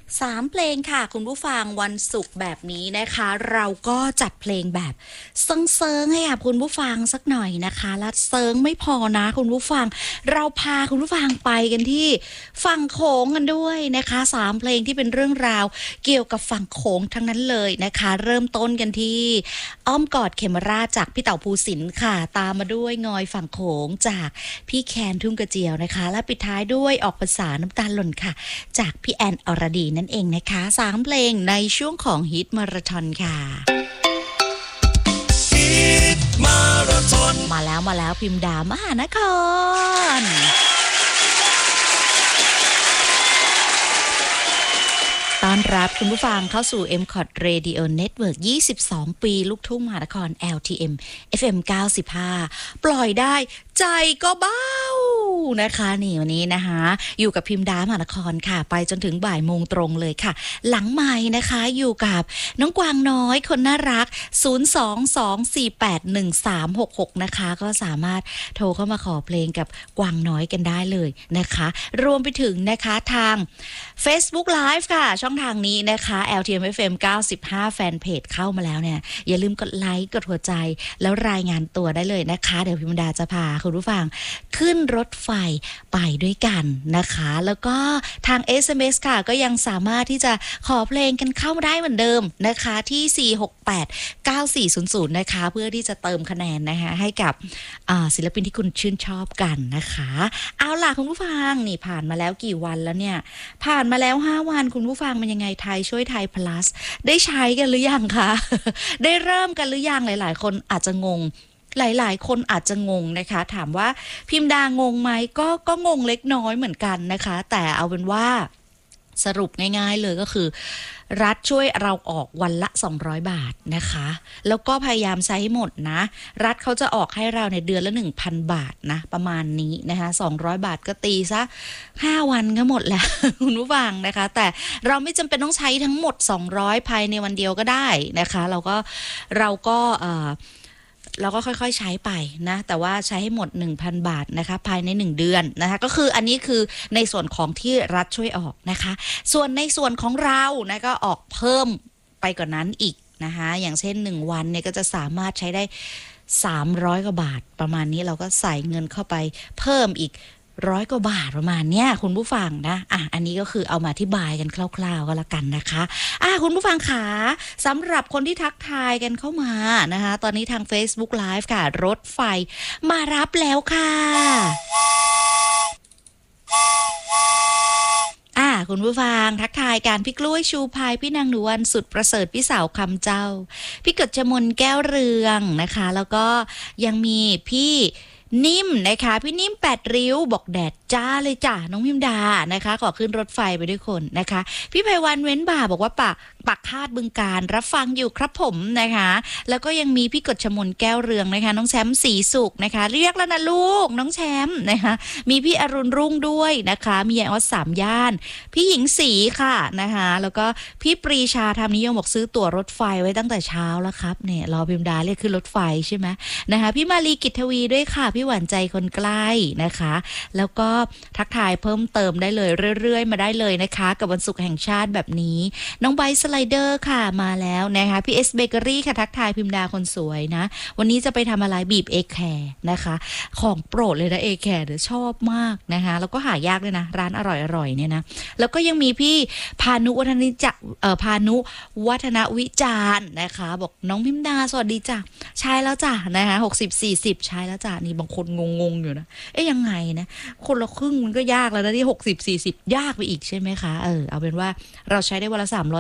3 เพลงค่ะคุณผู้ฟังวันศุกร์แบบนี้นะคะเราก็จัดเพลงแบบเซิงๆให้กับคุณผู้ฟังสักหน่อยนะคะและเซิงไม่พอนะคุณผู้ฟังเราพาคุณผู้ฟังไปกันที่ฝั่งโขงกันด้วยนะคะ3 เพลงที่เป็นเรื่องราวเกี่ยวกับฝั่งโขงทั้งนั้นเลยนะคะเริ่มต้นกันที่อ้อมกอดเขมราชจากพี่เต่าภูสินทร์ค่ะตามมาด้วยงอยฝั่งโขงจากพี่แคนทุ่งกระเจียวนะคะและปิดท้ายด้วยออกภาษาน้ำตาลหล่นค่ะจากพี่แอนอรดีนั่นเองนะคะ3 เพลงในช่วงของฮิตมาราธอนค่ะมาแล้วพิมพ์ดามหานครต้อนรับคุณผู้ฟังเข้าสู่ MCOT Radio Network 22 ปีลูกทุ่งมหานคร LTM FM 95 ปล่อยได้ใจก็เบ้านะคะนี่วันนี้นะคะอยู่กับพิมพ์ดามหานครค่ะไปจนถึงบ่ายโมงตรงเลยค่ะหลังไมค์นะคะอยู่กับน้องกวางน้อยคนน่ารัก 022481366 นะคะก็สามารถโทรเข้ามาขอเพลงกับกวางน้อยกันได้เลยนะคะรวมไปถึงนะคะทาง Facebook Live ค่ะช่องทางนี้นะคะ LTM FM 95 แฟนเพจเข้ามาแล้วเนี่ยอย่าลืมกดไลค์กดหัวใจแล้วรายงานตัวได้เลยนะคะเดี๋ยวพิมดาจะพาคุณผู้ฟังขึ้นรถไฟไปด้วยกันนะคะแล้วก็ทาง SMS ค่ะก็ยังสามารถที่จะขอเพลงกันเข้ามาได้เหมือนเดิมนะคะที่4689400นะคะเพื่อที่จะเติมคะแนนนะคะให้กับศิลปินที่คุณชื่นชอบกันนะคะเอาล่ะคุณผู้ฟังนี่ผ่านมาแล้วกี่วันแล้วเนี่ยผ่านมาแล้ว5 วันคุณผู้ฟังมันยังไงไทยช่วยไทย plus ได้ใช้กันหรือยังคะ ได้เริ่มกันหรือยังหลายๆคนอาจจะงงหลายๆคนอาจจะงงนะคะถามว่าพิมพ์ดางงไหมก็งงเล็กน้อยเหมือนกันนะคะแต่เอาเป็นว่าสรุปง่ายๆเลยก็คือรัฐช่วยเราออกวันละ200 บาทนะคะแล้วก็พยายามใช้ให้หมดนะรัฐเขาจะออกให้เราในเดือนละ 1,000 บาทนะประมาณนี้นะคะ200 บาทก็ตีซะ5 วันก็หมดแล้ว คุณผู้ฟังนะคะแต่เราไม่จำเป็นต้องใช้ทั้งหมด200ภายในวันเดียวก็ได้นะคะเราก็ค่อยๆใช้ไปนะแต่ว่าใช้ให้หมด 1,000 บาทนะคะภายใน1เดือนนะคะก็คืออันนี้คือในส่วนของที่รัฐช่วยออกนะคะส่วนในส่วนของเรานะก็ออกเพิ่มไปกว่านั้นอีกนะคะอย่างเช่น1วันเนี่ยก็จะสามารถใช้ได้300 กว่าบาทประมาณนี้เราก็ใส่เงินเข้าไปเพิ่มอีก100 กว่าบาทประมาณเนี้ยคุณผู้ฟังนะอันนี้ก็คือเอามาอธิบายกันคร่าวๆก็แล้วกันนะคะคุณผู้ฟังขาสำหรับคนที่ทักทายกันเข้ามานะคะตอนนี้ทาง Facebook Live ค่ะรถไฟมารับแล้วค่ะคุณผู้ฟังทักทายการพี่กล้วยชูพายพี่นางหนูวันสุดประเสริฐพี่สาวคำเจ้าพี่กฤษมนแก้วเรืองนะคะแล้วก็ยังมีพี่นิ่มนะคะพี่นิ่ม8 ริ้วบอกแดดจ้าเลยจ้ะน้องพิมดานะคะขอขึ้นรถไฟไปด้วยคนนะคะพี่ไพวันเว้นบ่าบอกว่าปักคาดบึงการรับฟังอยู่ครับผมนะคะแล้วก็ยังมีพี่กฤษมนแก้วเรืองนะคะน้องแชมป์ศรีสุขนะคะเรียกแล้วนะลูกน้องแชมป์นะคะมีพี่อรุณรุ่งด้วยนะคะมียายออส3 ย่านพี่หญิงศรีค่ะนะคะแล้วก็พี่ปรีชาธรรมนิยมบอกซื้อตั๋วรถไฟไว้ตั้งแต่เช้าแล้วครับเนี่ยรอพิมดาเรียกขึ้นรถไฟใช่ไหมนะคะพี่มาลีกิตทวีด้วยค่ะพี่หวานใจคนใกล้นะคะแล้วก็ทักทายเพิ่มเติมได้เลยเรื่อยๆมาได้เลยนะคะกับวันศุกร์แห่งชาติแบบนี้น้องไบสไลเดอร์ค่ะมาแล้วนะคะพี่เอสเบเกอรี่ค่ะทักทายพิมดาคนสวยนะวันนี้จะไปทำอะไรบีบเอแคร์นะคะของโปรดเลยนะเอแคร์เดี๋ยวชอบมากนะคะแล้วก็หายากเลยนะร้านอร่อยๆเนี่ยนะแล้วก็ยังมีพี่พานุวัฒนวิจารณ์นะคะบอกน้องพิมดาสวัสดีจ้ะใช้แล้วจ้ะนะคะ60-40ใช้แล้วจ้ะนี่บางคนงงอยู่นะยังไงนะคนละครึ่งมันก็ยากแล้วนะที่60-40ยากไปอีกใช่ไหมคะเอาเป็นว่าเราใช้ได้วันละ300